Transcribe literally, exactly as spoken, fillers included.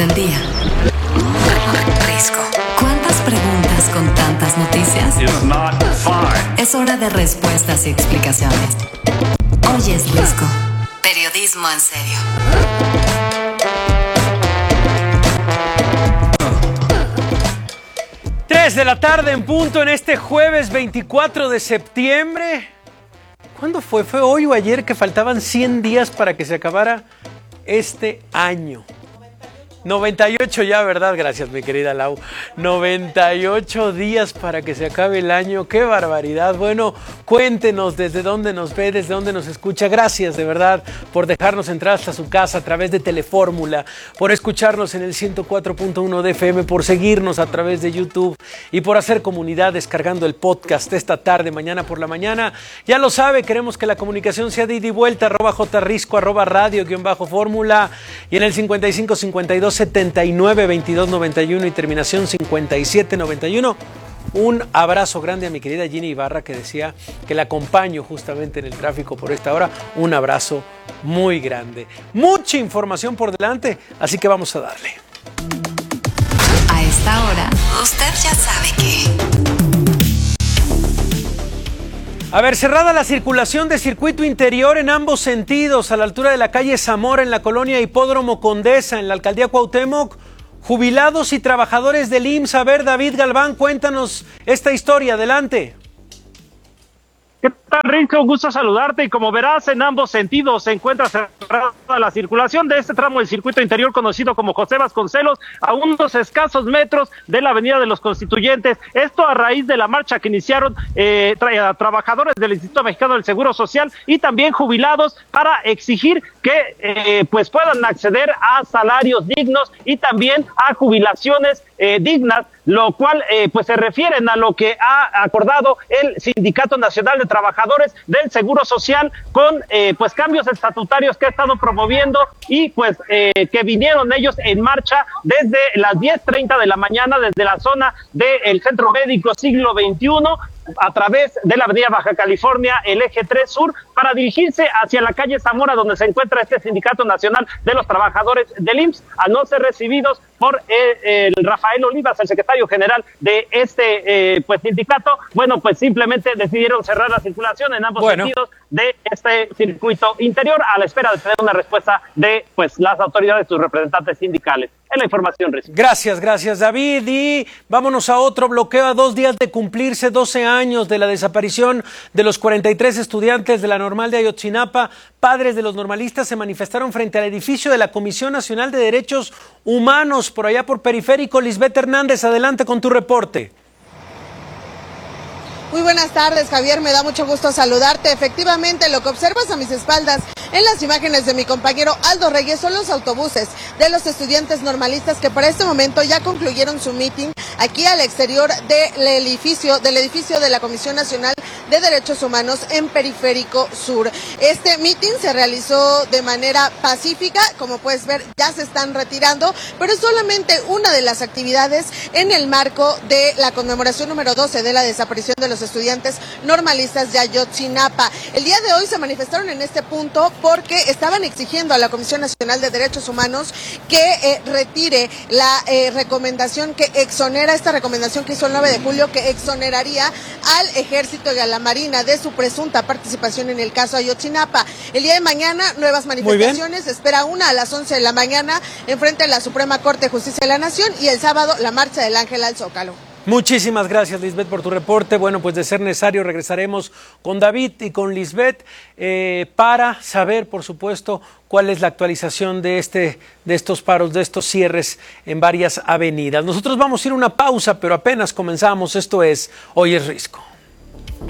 del día. Risco. ¿Cuántas preguntas con tantas noticias? It's not fine. Es hora de respuestas y explicaciones. Hoy es Risco. Periodismo en serio. tres de la tarde en punto en este jueves veinticuatro de septiembre. ¿Cuándo fue? ¿Fue hoy o ayer que faltaban cien días para que se acabara este año? noventa y ocho ya, ¿verdad? Gracias, mi querida Lau. noventa y ocho días para que se acabe el año. ¡Qué barbaridad! Bueno, cuéntenos desde dónde nos ve, desde dónde nos escucha. Gracias, de verdad, por dejarnos entrar hasta su casa a través de Telefórmula, por escucharnos en el ciento cuatro punto uno de F M, por seguirnos a través de YouTube y por hacer comunidad descargando el podcast esta tarde, mañana por la mañana. Ya lo sabe, queremos que la comunicación sea de ida y vuelta, arroba jrisco, arroba radio, guión bajo fórmula, y en el cincuenta y cinco cincuenta y dos setenta y nueve veintidós noventa y uno y terminación cincuenta y siete noventa y uno. Un abrazo grande a mi querida Ginny Ibarra, que decía que la acompaño justamente en el tráfico por esta hora. Un abrazo muy grande. Mucha información por delante, así que vamos a darle. A esta hora, usted ya sabe que... A ver, cerrada la circulación de circuito interior en ambos sentidos, a la altura de la calle Zamora, en la colonia Hipódromo Condesa, en la alcaldía Cuauhtémoc. Jubilados y trabajadores del I M S S. A ver, David Galván, cuéntanos esta historia, adelante. ¿Qué tal, Rico? Gusto saludarte, y como verás, en ambos sentidos se encuentra cerrada la circulación de este tramo del circuito interior conocido como José Vasconcelos, a unos escasos metros de la avenida de los Constituyentes. Esto a raíz de la marcha que iniciaron eh, tra trabajadores del Instituto Mexicano del Seguro Social y también jubilados para exigir que eh, pues puedan acceder a salarios dignos y también a jubilaciones eh, dignas, lo cual eh, pues se refieren a lo que ha acordado el Sindicato Nacional de Trabajadores del Seguro Social con eh, pues cambios estatutarios que ha estado promoviendo y pues eh, que vinieron ellos en marcha desde las diez treinta de la mañana desde la zona del Centro Médico Siglo veintiuno a través de la avenida Baja California, el eje tres Sur, para dirigirse hacia la calle Zamora, donde se encuentra este Sindicato Nacional de los Trabajadores del I M S S, a no ser recibidos por eh, el Rafael Olivas, el secretario general de este eh, pues sindicato. Bueno, pues simplemente decidieron cerrar la circulación en ambos bueno. sentidos de este circuito interior, a la espera de tener una respuesta de pues las autoridades, sus representantes sindicales. Es la información, Riz. Gracias, gracias, David. Y vámonos a otro bloqueo. A dos días de cumplirse doce años de la desaparición de los cuarenta y tres estudiantes de la Normal de Ayotzinapa, padres de los normalistas se manifestaron frente al edificio de la Comisión Nacional de Derechos Humanos, por allá por Periférico. Lisbeth Hernández, adelante con tu reporte. Muy buenas tardes, Javier, me da mucho gusto saludarte. Efectivamente, lo que observas a mis espaldas en las imágenes de mi compañero Aldo Reyes son los autobuses de los estudiantes normalistas que para este momento ya concluyeron su meeting aquí al exterior del edificio, del edificio de la Comisión Nacional de Derechos Humanos en Periférico Sur. Este meeting se realizó de manera pacífica, como puedes ver ya se están retirando, pero es solamente una de las actividades en el marco de la conmemoración número doce de la desaparición de los estudiantes normalistas de Ayotzinapa. El día de hoy se manifestaron en este punto porque estaban exigiendo a la Comisión Nacional de Derechos Humanos que eh, retire la eh, recomendación que exonera, esta recomendación que hizo el nueve de julio, que exoneraría al Ejército y a la Marina de su presunta participación en el caso Ayotzinapa. El día de mañana, nuevas manifestaciones, se espera una a las once de la mañana en frente a la Suprema Corte de Justicia de la Nación, y el sábado la marcha del Ángel al Zócalo. Muchísimas gracias, Lisbeth, por tu reporte. Bueno, pues de ser necesario regresaremos con David y con Lisbeth eh, para saber, por supuesto, cuál es la actualización de, este, de estos paros, de estos cierres en varias avenidas. Nosotros vamos a ir a una pausa, pero apenas comenzamos. Esto es Hoy es Risco.